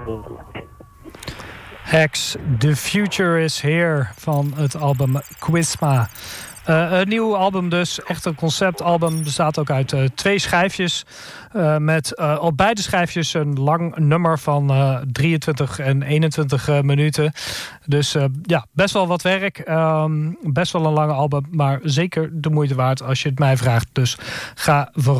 Hex, The Future is Here van het album Quizma. Een nieuw album dus, echt een conceptalbum. Bestaat ook uit 2 schijfjes. Met op beide schijfjes een lang nummer van 23 en 21 minuten. Dus ja, best wel wat werk. Best wel een lange album, maar zeker de moeite waard als je het mij vraagt. Dus ga vooral